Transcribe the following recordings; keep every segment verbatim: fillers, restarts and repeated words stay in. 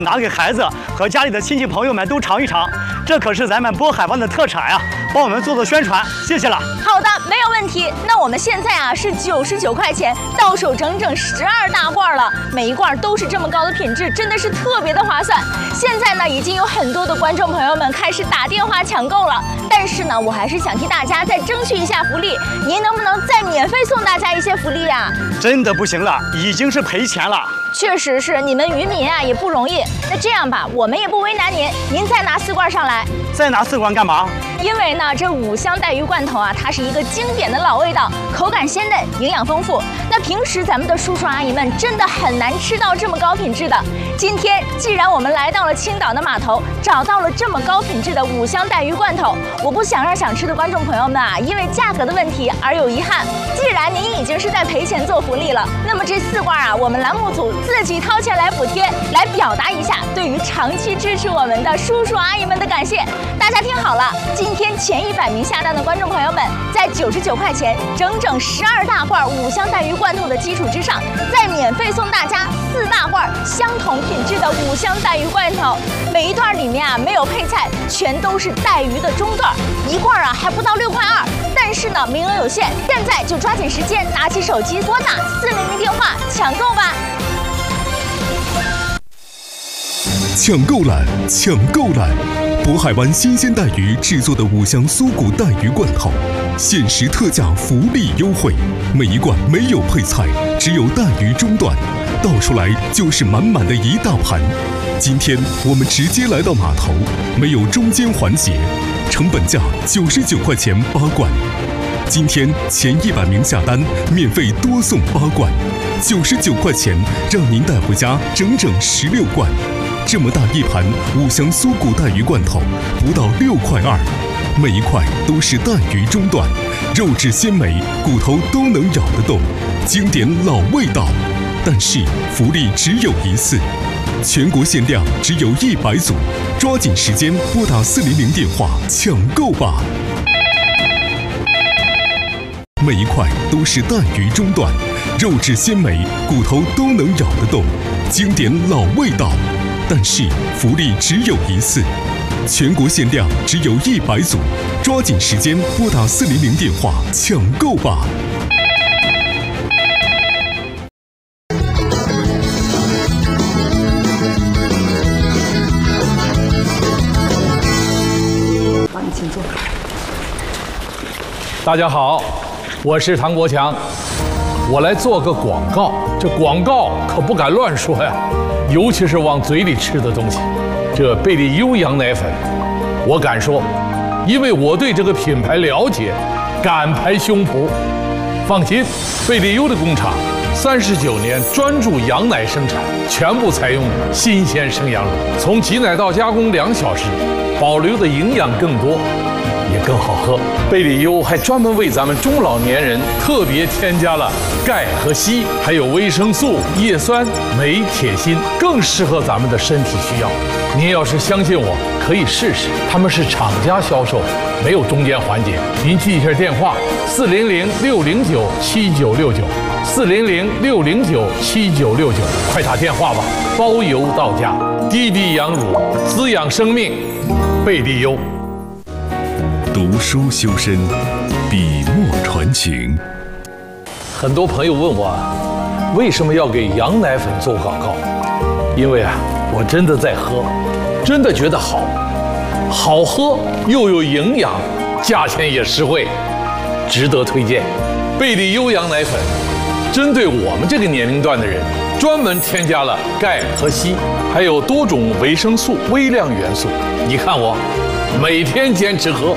拿给孩子和家里的亲戚朋友们都尝一尝，这可是咱们渤海湾的特产呀！帮我们做做宣传，谢谢了。 好的，没有问题。那我们现在啊是九十九块钱到手整整十二大罐了，每一罐都是这么高的品质，真的是特别的划算。现在呢，已经有很多的观众朋友们开始打电话抢购了，但是呢，我还是想替大家再争取一下福利，您能不能再免费送大家一些福利呀？ 真的不行了，已经是赔钱了。 确实是，你们渔民啊也不容易。那这样吧，我们也不为难您，您再拿四罐上来。 再拿四罐干嘛？ 因为呢，这五香带鱼罐头啊，它是一个经典的老味道，口感鲜嫩，营养丰富。那平时咱们的叔叔阿姨们真的很难吃到这么高品质的。今天既然我们来到了青岛的码头，找到了这么高品质的五香带鱼罐头，我不想让想吃的观众朋友们啊，因为价格的问题而有遗憾。既然您已经是在赔钱做福利了，那么这四罐啊，我们栏目组自己掏钱来补贴，来表达一下对于长期支持我们的叔叔阿姨们的感谢。大家听好了，今天前一百名下单的观众朋友们，在九十九块钱整整十二大罐五香带鱼罐头的基础之上，再免费送大家四大罐相同品质的五香带鱼罐头。每一段里面啊没有配菜，全都是带鱼的中段，一罐啊还不到六块二。但是呢，名额有限，现在就抓紧时间，拿起手机拨打四零零电话抢购吧。 抢购栏，抢购栏！渤海湾新鲜带鱼制作的五香酥骨带鱼罐头，限时特价福利优惠，每一罐没有配菜，只有带鱼中段，倒出来就是满满的一大盘。今天我们直接来到码头，没有中间环节，成本价九十九块钱八罐。今天前一百名下单，免费多送八罐，九十九块钱让您带回家整整十六罐。这么大一盘五香酥骨带鱼罐头，不到六块二，每一块都是带鱼中段，肉质鲜美，骨头都能咬得动，经典老味道。但是福利只有一次，全国限量只有一百组，抓紧时间拨打四零零电话抢购吧。每一块都是带鱼中段，肉质鲜美，骨头都能咬得动，经典老味道。但是福利只有一次，全国限量只有一百组，抓紧时间拨打四零零电话抢购吧。 好，你请坐。 大家好，我是唐国强，我来做个广告，这广告可不敢乱说呀。尤其是往嘴里吃的东西，这贝利优羊奶粉，我敢说，因为我对这个品牌了解，敢拍胸脯。放心，贝利优的工厂三十九年专注羊奶生产，全部采用新鲜生羊乳，从挤奶到加工两小时，保留的营养更多，也更好喝。贝利优还专门为咱们中老年人特别添加了钙和硒，还有维生素、叶酸、镁、铁、锌，更适合咱们的身体需要。您要是相信我，可以试试。他们是厂家销售，没有中间环节。您记一下电话：四零零六零九七九六九，四零零六零九七九六九，快打电话吧，包邮到家。滴滴羊乳，滋养生命，贝利优。 读书修身，笔墨传情。 很多朋友问我，为什么要给羊奶粉做广告？因为啊，我真的在喝，真的觉得好，好喝又有营养，价钱也实惠，值得推荐。贝利优羊奶粉，针对我们这个年龄段的人，专门添加了钙和硒，还有多种维生素、微量元素。你看我，每天坚持喝。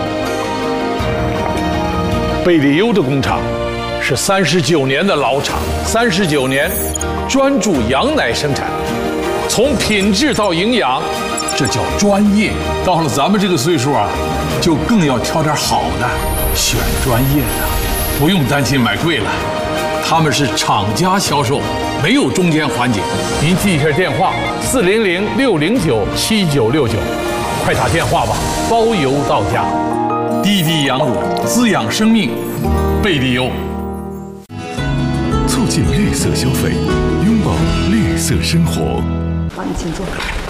贝利优的工厂是三十九年的老厂，三十九年专注羊奶生产，从品质到营养，这叫专业。到了咱们这个岁数啊，就更要挑点好的，选专业的，不用担心买贵了。他们是厂家销售，没有中间环节。您记一下电话：四零零六零九七九六九，快打电话吧，包邮到家。滴滴羊乳，滋养生命，贝利优。 促进绿色消费，拥抱绿色生活。 好，你请坐。